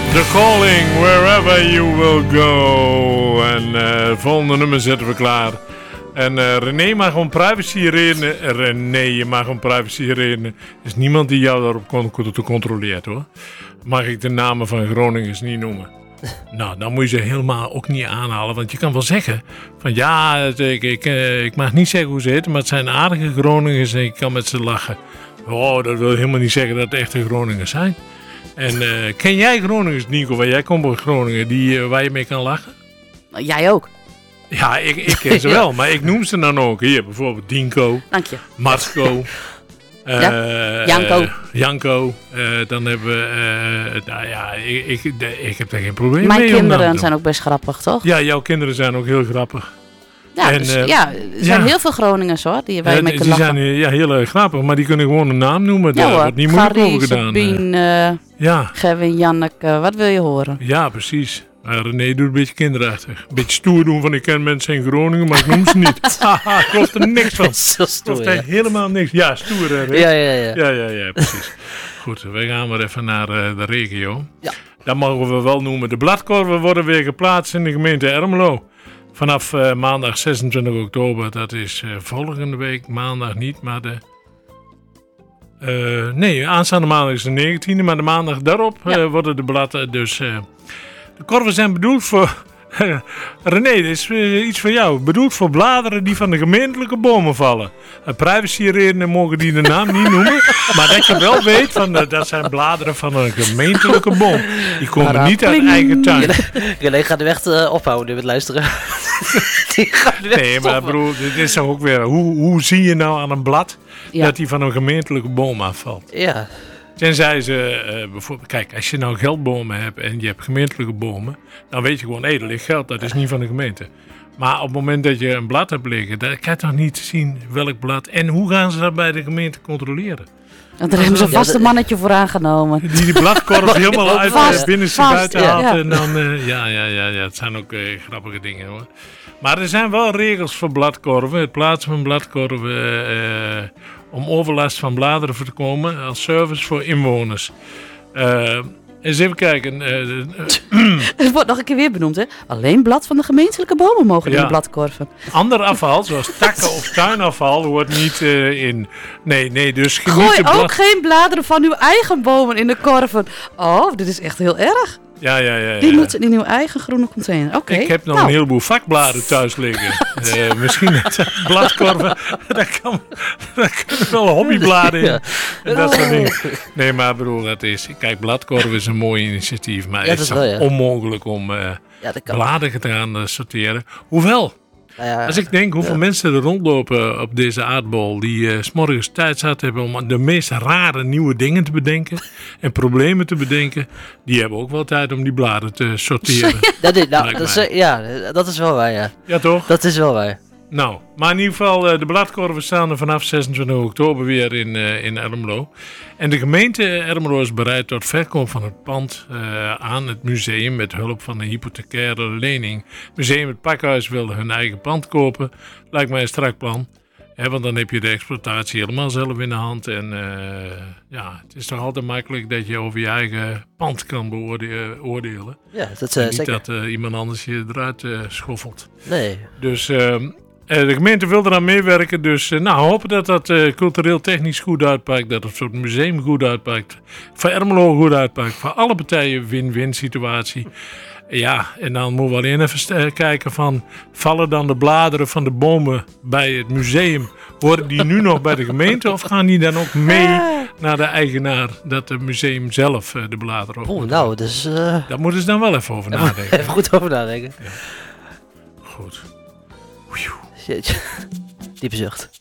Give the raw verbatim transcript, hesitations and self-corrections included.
The Calling, Wherever You Will Go. En uh, het volgende nummer zetten we klaar. En uh, René mag om privacy redenen. René, je mag om privacy redenen. Er is niemand die jou daarop con- te controleert, hoor. Mag ik de namen van Groningers niet noemen? Nou, dan moet je ze helemaal ook niet aanhalen. Want je kan wel zeggen van ja, ik, ik, ik mag niet zeggen hoe ze heten, maar het zijn aardige Groningers en ik kan met ze lachen. Oh, dat wil helemaal niet zeggen dat het echte Groningers zijn. En uh, ken jij Groningers, Nico? Waar jij komt uit Groningen, die, uh, waar je mee kan lachen? Jij ook. Ja, ik, ik ken ze wel, maar ik noem ze dan ook. Hier bijvoorbeeld Dinko, Dank je. Marco, uh, ja. Janko. Uh, Janko. Uh, dan hebben we, uh, nou ja, ik, ik, ik heb daar geen probleem Mijn mee. Mijn kinderen zijn ook best grappig, toch? Ja, jouw kinderen zijn ook heel grappig. Ja, en, dus, uh, ja er zijn ja. heel veel Groningers hoor, die wij uh, mee kunnen die lachen. Die zijn ja, heel erg grappig, maar die kunnen gewoon een naam noemen. Ja, Daar wordt niet moeilijk over gedaan. Sabine, uh, ja. Gavin, Janneke, wat wil je horen? Ja, precies. Uh, René doet een beetje kinderachtig. Een beetje stoer doen van ik ken mensen in Groningen, maar ik noem ze niet. Haha, klopt er niks van. Zo stoer, klopt er ja. helemaal niks. Ja, stoer hè. Ja, ja, ja. Ja, ja, ja, precies. Goed, we gaan maar even naar uh, de regio. Ja. Dat mogen we wel noemen. De bladkorven worden weer geplaatst in de gemeente Ermelo. Vanaf uh, maandag zesentwintig oktober, dat is uh, volgende week, maandag niet, maar de... Uh, nee, aanstaande maandag is de negentiende, maar de maandag daarop ja. uh, worden de bladen dus... Uh, de korven zijn bedoeld voor... René, dit is uh, iets voor jou. Bedoeld voor bladeren die van de gemeentelijke bomen vallen. Uh, privacyredenen mogen die de naam niet noemen. Maar dat je wel weet, van, uh, dat zijn bladeren van een gemeentelijke boom. Die komen Mara, niet uit eigen tuin. René gaat de weg uh, ophouden nu met luisteren. Die gaat de weg nee, maar broer, dit is toch ook weer... Hoe, hoe zie je nou aan een blad ja. dat die van een gemeentelijke boom afvalt? Ja. Tenzij ze, uh, bijvoorbeeld, kijk, als je nou geldbomen hebt en je hebt gemeentelijke bomen, dan weet je gewoon, hé, er ligt geld, dat is niet van de gemeente. Maar op het moment dat je een blad hebt liggen, dan kan je toch niet zien welk blad. En hoe gaan ze dat bij de gemeente controleren? Want daar hebben ze vast een mannetje voor aangenomen. Die die bladkorf helemaal uit vast, binnenste vast, buiten ja. haalt. Ja. En dan, uh, ja, ja, ja, ja, het zijn ook uh, grappige dingen hoor. Maar er zijn wel regels voor bladkorven. Het plaatsen van bladkorven uh, om overlast van bladeren te voorkomen als service voor inwoners. Uh, eens even kijken. Uh, uh, Het wordt nog een keer weer benoemd, hè? Alleen blad van de gemeentelijke bomen mogen ja. in de bladkorven. Ander afval, zoals takken of tuinafval, hoort niet uh, in. Nee, nee, dus gooi ook blad... geen bladeren van uw eigen bomen in de korven. Oh, dit is echt heel erg. Ja, ja, ja, ja. Die moeten in uw eigen groene container. Oké. Okay. Ik heb nog nou. een heleboel vakbladen thuis liggen. uh, misschien met bladkorven. Daar, kan, daar kunnen wel hobbybladen in. Ja. En dat soort dingen. Nee, maar broer, dat is... Kijk, bladkorven is een mooi initiatief. Maar ja, het is toch ja. onmogelijk om uh, ja, bladen te gaan uh, sorteren. Hoewel... Ja, als ik denk hoeveel ja. mensen er rondlopen op deze aardbol die uh, 's morgens tijd zat hebben om de meest rare nieuwe dingen te bedenken en problemen te bedenken, die hebben ook wel tijd om die bladen te sorteren. dat is, nou, dat is, ja, dat is wel waar, ja. Ja, toch? Dat is wel waar. Nou, maar in ieder geval, uh, de bladkorven staan er vanaf zesentwintig oktober weer in, uh, in Ermelo. En de gemeente Ermelo is bereid tot verkoop van het pand uh, aan het museum met hulp van een hypothecaire lening. Het museum Het Pakhuis wilde hun eigen pand kopen. Lijkt mij een strak plan. Hè, want dan heb je de exploitatie helemaal zelf in de hand. En uh, ja, het is toch altijd makkelijk dat je over je eigen pand kan beoordelen. Ja, dat is uh, niet zeker. dat uh, iemand anders je eruit uh, schoffelt. Nee. Dus... Uh, Uh, de gemeente wil eraan meewerken, dus uh, nou, hopen dat dat uh, cultureel technisch goed uitpakt, dat het voor het museum goed uitpakt, voor Ermelo goed uitpakt, voor alle partijen win-win situatie. Ja, en dan moeten we alleen even uh, kijken van, vallen dan de bladeren van de bomen bij het museum, worden die nu nog bij de gemeente of gaan die dan ook mee naar de eigenaar, dat het museum zelf uh, de bladeren op? Oh, nou, dus... Uh... Daar moeten ze dan wel even over nadenken. Even goed over nadenken. Ja. Goed. Jeetje. Diepe zucht.